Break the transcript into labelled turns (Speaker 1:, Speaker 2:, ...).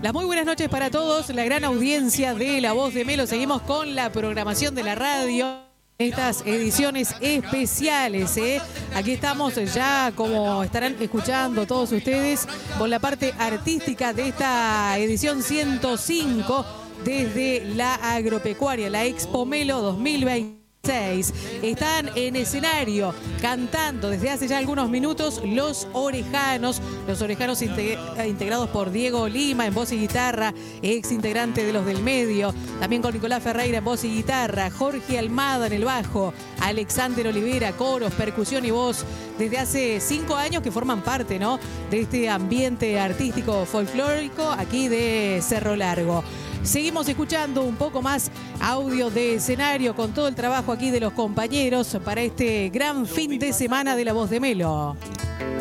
Speaker 1: Las muy buenas noches para todos, la gran audiencia de La Voz de Melo. Seguimos con la programación de la radio. Estas ediciones especiales, Aquí estamos ya, como estarán escuchando todos ustedes, con la parte artística de esta edición 105 desde la agropecuaria, la Expo Melo 2026. Están en escenario cantando desde hace ya algunos minutos los orejanos integrados por Diego Lima en voz y guitarra, ex integrante de Los del Medio, también con Nicolás Ferreira en voz y guitarra, Jorge Almada en el bajo, Alexander Olivera, coros, percusión y voz, desde hace 5 años que forman parte, ¿no?, de este ambiente artístico folclórico aquí de Cerro Largo. Seguimos escuchando un poco más audio de escenario con todo el trabajo aquí de los compañeros para este gran fin de semana de La Voz de Melo.